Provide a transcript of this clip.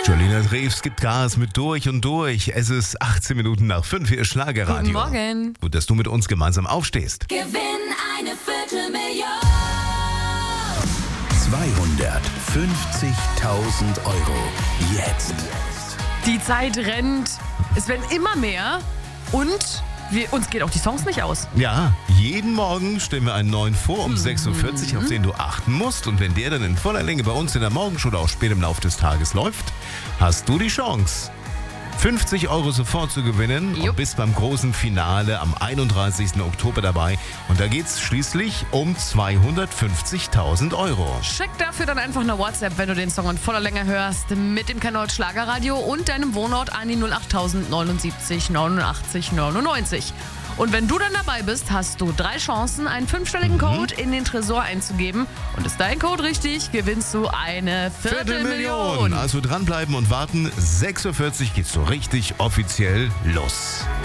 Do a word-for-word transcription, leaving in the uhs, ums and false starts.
Jolina Drews gibt Gas mit Durch und Durch. Es ist achtzehn Minuten nach fünf, hier ist Schlagerradio. Guten Morgen. Gut, dass du mit uns gemeinsam aufstehst. Gewinn eine Viertelmillion. zweihundertfünfzigtausend Euro. Jetzt. Die Zeit rennt. Es werden immer mehr. Und wir, uns geht auch die Songs nicht aus. Ja, jeden Morgen stellen wir einen neuen vor um sechs Uhr vierzig, auf den du achten musst. Und wenn der dann in voller Länge bei uns in der Morgenschule auch spät im Laufe des Tages läuft, hast du die Chance, fünfzig Euro sofort zu gewinnen. Jupp. Und bist beim großen Finale am einunddreißigsten Oktober dabei. Und da geht's schließlich um zweihundertfünfzigtausend Euro. Schick dafür dann einfach eine WhatsApp, wenn du den Song in voller Länge hörst, mit dem Kanal Schlagerradio und deinem Wohnort an die null acht null null neun neunundachtzig neunundneunzig. Und wenn du dann dabei bist, hast du drei Chancen, einen fünfstelligen Code in den Tresor einzugeben. Und ist dein Code richtig, gewinnst du eine Viertelmillion. Also dranbleiben und warten. sechs Uhr vierzig geht's so richtig offiziell los.